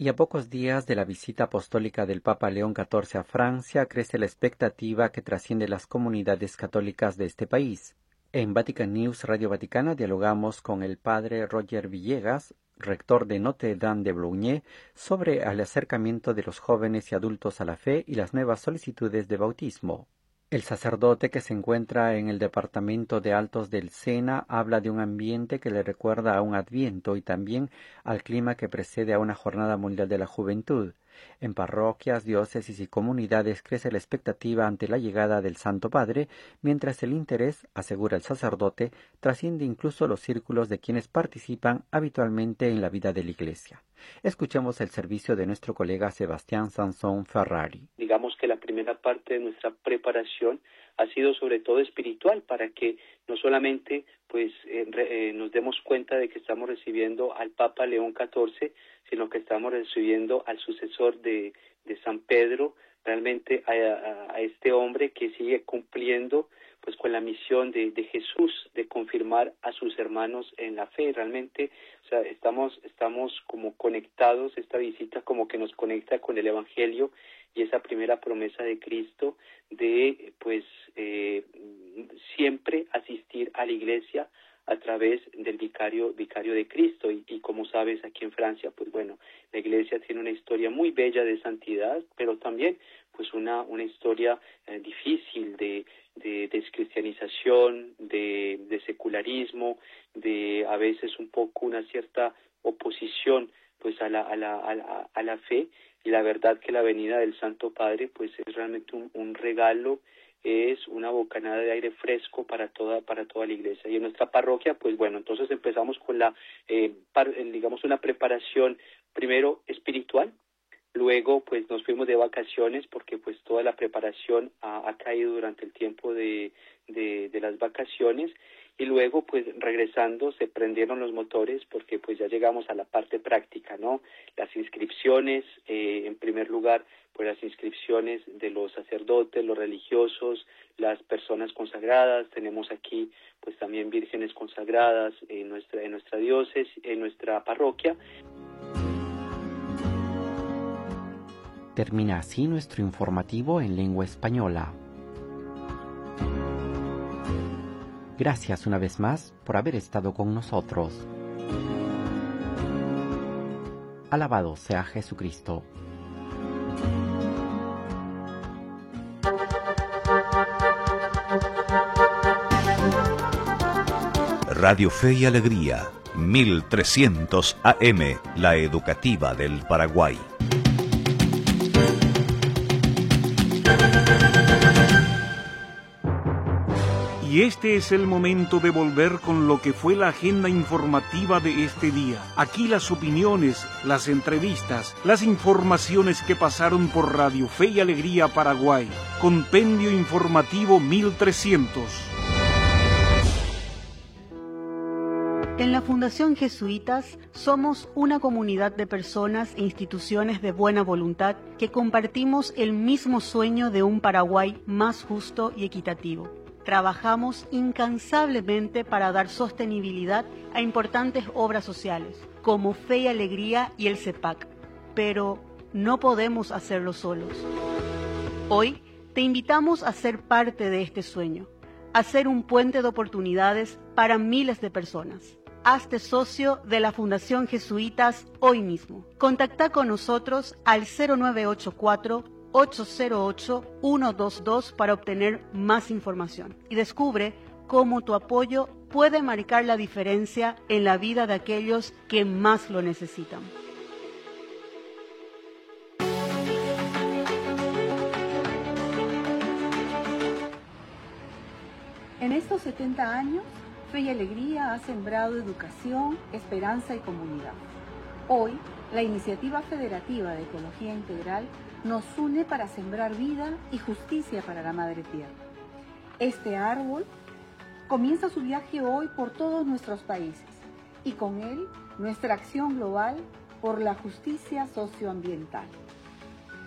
Y a pocos días de la visita apostólica del Papa León XIV a Francia, crece la expectativa que trasciende las comunidades católicas de este país. En Vatican News Radio Vaticana dialogamos con el padre Roger Villegas, rector de Notre Dame de Boulogne, sobre el acercamiento de los jóvenes y adultos a la fe y las nuevas solicitudes de bautismo. El sacerdote, que se encuentra en el departamento de Altos del Sena, habla de un ambiente que le recuerda a un Adviento y también al clima que precede a una Jornada Mundial de la Juventud. En parroquias, diócesis y comunidades crece la expectativa ante la llegada del Santo Padre, mientras el interés, asegura el sacerdote, trasciende incluso los círculos de quienes participan habitualmente en la vida de la Iglesia. Escuchemos el servicio de nuestro colega Sebastián Sansón Ferrari. Digamos que la primera parte de nuestra preparación ha sido sobre todo espiritual, para que no solamente nos demos cuenta de que estamos recibiendo al Papa León XIV, sino que estamos recibiendo al sucesor de San Pedro, realmente a este hombre que sigue cumpliendo pues con la misión de Jesús, de confirmar a sus hermanos en la fe. Realmente, o sea, estamos como conectados, esta visita como que nos conecta con el Evangelio y esa primera promesa de Cristo de siempre asistir a la iglesia a través del vicario de Cristo. Y como sabes, aquí en Francia, pues bueno, la iglesia tiene una historia muy bella de santidad, pero también pues una historia difícil de descristianización, de secularismo, de a veces un poco una cierta oposición pues a la fe. Y la verdad que la venida del Santo Padre pues es realmente un regalo, es una bocanada de aire fresco para toda la iglesia. Y en nuestra parroquia, pues bueno, entonces empezamos con una preparación primero espiritual. Luego, pues nos fuimos de vacaciones porque pues toda la preparación ha caído durante el tiempo de las vacaciones. Y luego, pues regresando, se prendieron los motores porque pues ya llegamos a la parte práctica, ¿no? Las inscripciones, en primer lugar, pues las inscripciones de los sacerdotes, los religiosos, las personas consagradas. Tenemos aquí pues también vírgenes consagradas en nuestra diócesis, en nuestra parroquia. Termina así nuestro informativo en lengua española. Gracias una vez más por haber estado con nosotros. Alabado sea Jesucristo. Radio Fe y Alegría, 1300 AM, la educativa del Paraguay. Y este es el momento de volver con lo que fue la agenda informativa de este día. Aquí las opiniones, las entrevistas, las informaciones que pasaron por Radio Fe y Alegría Paraguay. Compendio informativo 1300. En la Fundación Jesuitas somos una comunidad de personas e instituciones de buena voluntad que compartimos el mismo sueño de un Paraguay más justo y equitativo. Trabajamos incansablemente para dar sostenibilidad a importantes obras sociales, como Fe y Alegría y el CEPAC, pero no podemos hacerlo solos. Hoy te invitamos a ser parte de este sueño, a ser un puente de oportunidades para miles de personas. Hazte socio de la Fundación Jesuitas hoy mismo. Contacta con nosotros al 0984-808-122 para obtener más información y descubre cómo tu apoyo puede marcar la diferencia en la vida de aquellos que más lo necesitan. En estos 70 años, Fe y Alegría ha sembrado educación, esperanza y comunidad. Hoy, la Iniciativa Federativa de Ecología Integral nos une para sembrar vida y justicia para la Madre Tierra. Este árbol comienza su viaje hoy por todos nuestros países y con él nuestra acción global por la justicia socioambiental.